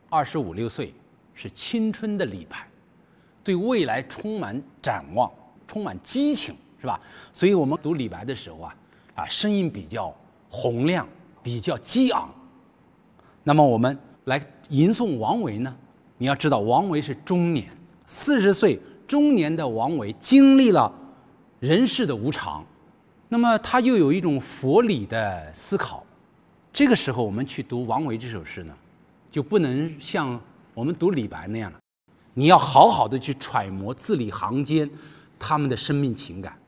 25、6岁是青春的李白，对未来充满展望，充满激情，是吧？所以我们读李白的时候声音比较洪亮，比较激昂。那么我们来吟诵王维呢，你要知道王维是中年，40岁中年的王维经历了人世的无常，那么他又有一种佛理的思考。这个时候我们去读王维这首诗呢，就不能像我们读李白那样了，你要好好的去揣摩字里行间他们的生命情感。